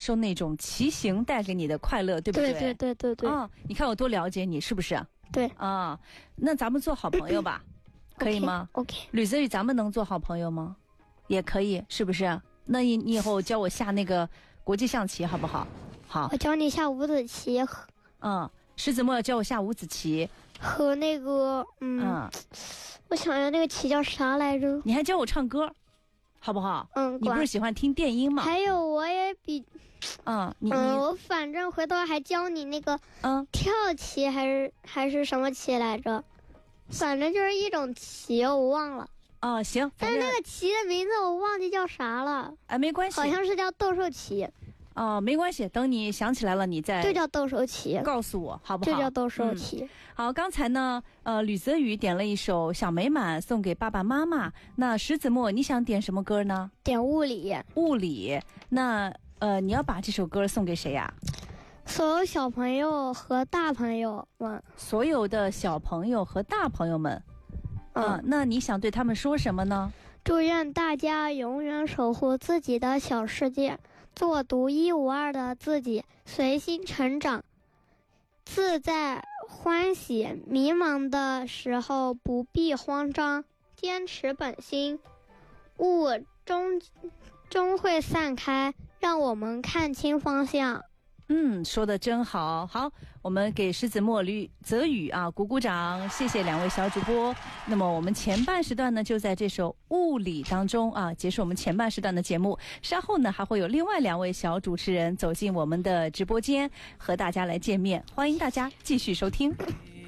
受那种骑行带给你的快乐，对不对？ 对对对对对。 你看我多了解你，是不是？ 对啊，那咱们做好朋友吧，可以吗 ？OK。 吕泽宇，咱们能做好朋友吗？也可以，是不是？那你以后教我下那个国际象棋好不好？好， 我教你下五子棋。 石子墨教我下五子棋和那个我想想那个棋叫啥来着？ 你还教我唱歌，好不好？你不是喜欢听电音吗？ 还有我也比我反正回头还教你那个跳棋还是什么棋来着？反正就是一种棋，我忘了。 行， 但是那个棋的名字我忘记叫啥了。 没关系， 好像是叫斗兽棋。 没关系，等你想起来了，你再就叫斗兽棋， 告诉我好不好？ 就叫斗兽棋。 好，刚才呢，吕泽宇点了一首《小美满》送给爸爸妈妈。那石子墨，你想点什么歌呢？ 点物理。 物理。那你要把这首歌送给谁呀？ 所有小朋友和大朋友们。所有的小朋友和大朋友们。那你想对他们说什么呢？ 祝愿大家永远守护自己的小世界，做独一无二的自己，随心成长，自在欢喜。迷茫的时候不必慌张，坚持本心，雾终会散开，让我们看清方向。 说得真好。好，我们给石子墨、吕泽宇鼓鼓掌，谢谢两位小主播。那么我们前半时段呢，就在这首物理当中结束我们前半时段的节目。稍后呢，还会有另外两位小主持人走进我们的直播间，和大家来见面。欢迎大家继续收听。